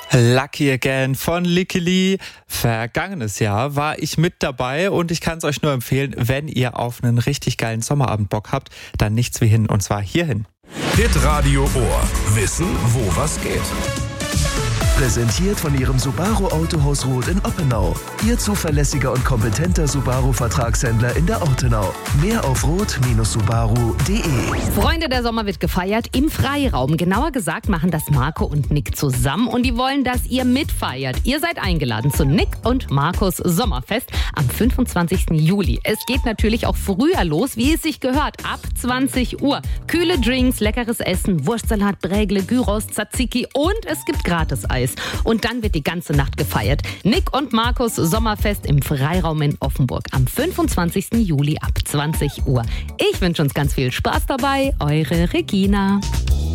Lucky Again von Licky Lee. Vergangenes Jahr war ich mit dabei und ich kann es euch nur empfehlen, wenn ihr auf einen richtig geilen Sommerabend Bock habt, dann nichts wie hin, und zwar hierhin. Hitradio Ohr. Wissen, wo was geht. Präsentiert von Ihrem Subaru Autohaus Roth in Oppenau. Ihr zuverlässiger und kompetenter Subaru-Vertragshändler in der Ortenau. Mehr auf roth-subaru.de. Freunde, der Sommer wird gefeiert im Freiraum. Genauer gesagt machen das Marco und Nick zusammen und die wollen, dass ihr mitfeiert. Ihr seid eingeladen zu Nick und Marcos Sommerfest am 25. Juli. Es geht natürlich auch früher los, wie es sich gehört, ab 20 Uhr. Kühle Drinks, leckeres Essen, Wurstsalat, Brägle, Gyros, Tzatziki und es gibt Gratis-Eis. Und dann wird die ganze Nacht gefeiert. Nick und Marcos Sommerfest im Freiraum in Offenburg am 25. Juli ab 20 Uhr. Ich wünsche uns ganz viel Spaß dabei. Eure Regina.